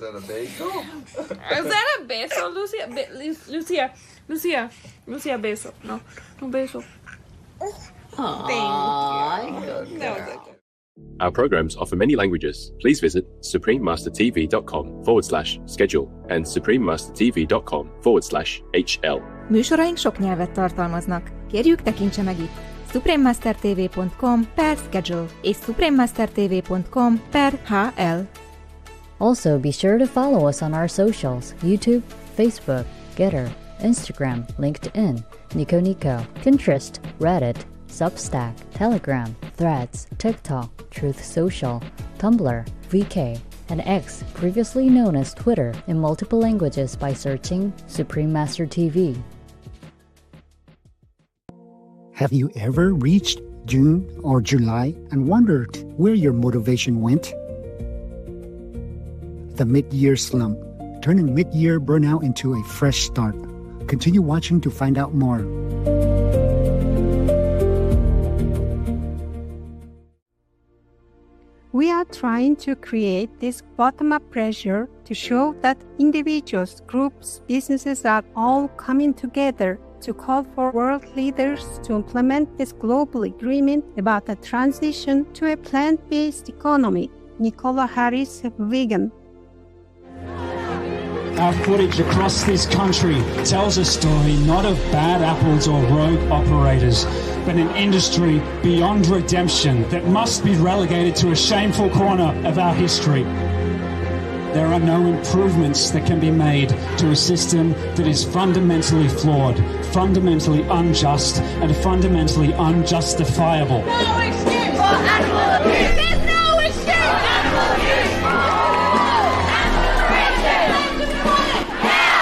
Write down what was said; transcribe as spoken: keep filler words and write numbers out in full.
that a basil? Is that a basil, Lucia? Ba- Lucia, Lucia, Lucia, basil. No, no basil. Thank you. That was okay. Our programs offer many languages. Please visit suprememastertv.com forward slash schedule and suprememastertv.com forward slash hl. Műsoraink sok nyelvet tartalmaznak. Kérjük, tekintse meg itt suprememastertv.com per schedule és suprememastertv.com per hl. Also, be sure to follow us on our socials: YouTube, Facebook, Getter, Instagram, LinkedIn, Nico Nico, Pinterest, Reddit, Substack, Telegram, Threads, TikTok, Truth Social, Tumblr, V K, and X, previously known as Twitter, in multiple languages by searching Supreme Master T V. Have you ever reached June or July and wondered where your motivation went? The mid-year slump, turning mid-year burnout into a fresh start. Continue watching to find out more. We are trying to create this bottom-up pressure to show that individuals, groups, businesses are all coming together to call for world leaders to implement this global agreement about the transition to a plant-based economy. Nicola Harris, vegan. Our footage across this country tells a story not of bad apples or rogue operators, but an industry beyond redemption that must be relegated to a shameful corner of our history. There are no improvements that can be made to a system that is fundamentally flawed, fundamentally unjust, and fundamentally unjustifiable. No excuse!